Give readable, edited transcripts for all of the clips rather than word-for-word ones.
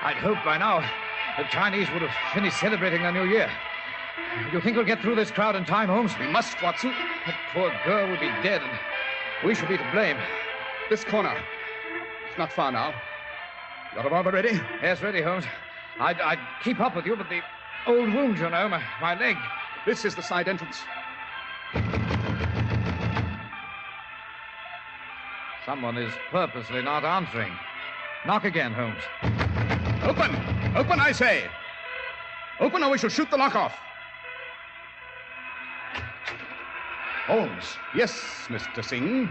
I'd hoped by now the Chinese would have finished celebrating their New Year. You think we'll get through this crowd in time, Holmes? We must, Watson. That poor girl will be dead, and we shall be to blame. This corner. It's not far now. Your revolver ready? Yes, ready, Holmes. I'd keep up with you, but the old wound, you know, my leg. This is the side entrance. Someone is purposely not answering. Knock again, Holmes. Open! Open, I say! Open or we shall shoot the lock off. Holmes. Yes, Mr. Singh.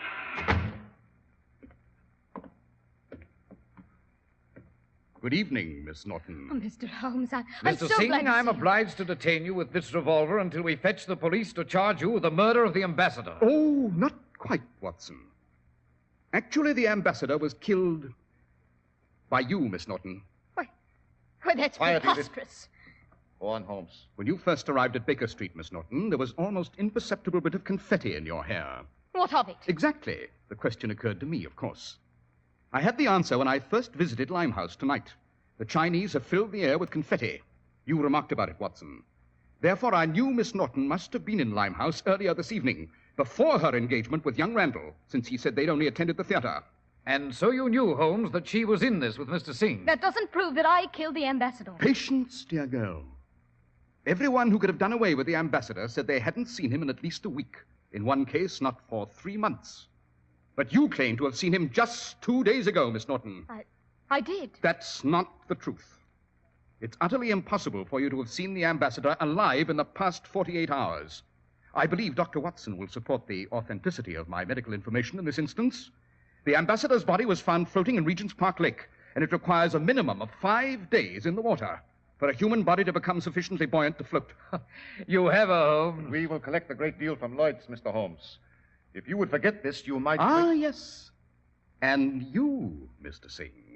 Good evening, Miss Norton. Oh, Mr. Holmes, I'm Mr. so Singh, glad to I'm see you. obliged to detain you with this revolver until we fetch the police to charge you with the murder of the ambassador. Oh, not quite, Watson. Actually, the ambassador was killed by you, Miss Norton. Why, that's Quiet, Edith. preposterous. Go on, Holmes. When you first arrived at Baker Street, Miss Norton, there was almost imperceptible bit of confetti in your hair. What of it? Exactly. The question occurred to me, of course. I had the answer when I first visited Limehouse tonight. The Chinese have filled the air with confetti. You remarked about it, Watson. Therefore, I knew Miss Norton must have been in Limehouse earlier this evening, before her engagement with young Randall, since he said they'd only attended the theater. And so you knew, Holmes, that she was in this with Mr. Singh. That doesn't prove that I killed the ambassador. Patience, dear girl. Everyone who could have done away with the ambassador said they hadn't seen him in at least a week. In one case, not for 3 months. But you claim to have seen him just 2 days ago, Miss Norton. I did. That's not the truth. It's utterly impossible for you to have seen the ambassador alive in the past 48 hours. I believe Dr. Watson will support the authenticity of my medical information in this instance. The ambassador's body was found floating in Regent's Park Lake, and it requires a minimum of 5 days in the water for a human body to become sufficiently buoyant to float. You have a Holmes. We will collect a great deal from Lloyd's, Mr. Holmes. If you would forget this, you might... Yes. And you, Mr. Singh.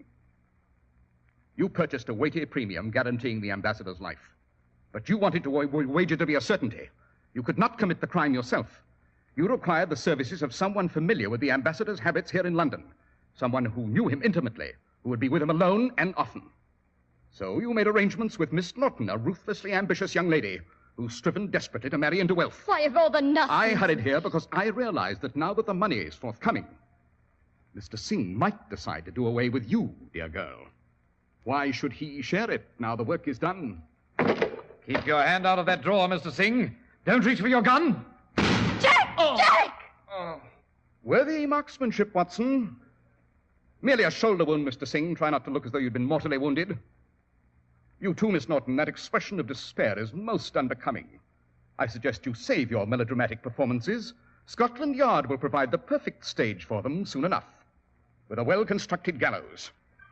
You purchased a weighty premium guaranteeing the ambassador's life. But you wanted to wager to be a certainty. You could not commit the crime yourself. You required the services of someone familiar with the ambassador's habits here in London. Someone who knew him intimately, who would be with him alone and often. So you made arrangements with Miss Norton, a ruthlessly ambitious young lady who's striven desperately to marry into wealth. Why, of all the nothing. I hurried here because I realized that now that the money is forthcoming, Mr. Singh might decide to do away with you, dear girl. Why should he share it now the work is done? Keep your hand out of that drawer, Mr. Singh. Don't reach for your gun. Jack! Oh. Jack! Oh. Worthy marksmanship, Watson. Merely a shoulder wound, Mr. Singh. Try not to look as though you'd been mortally wounded. You too, Miss Norton, that expression of despair is most unbecoming. I suggest you save your melodramatic performances. Scotland Yard will provide the perfect stage for them soon enough, with a well-constructed gallows.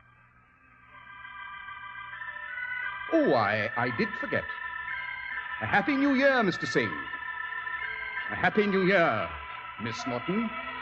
Oh, I did forget. A Happy New Year, Mr. Singh. A Happy New Year, Miss Norton.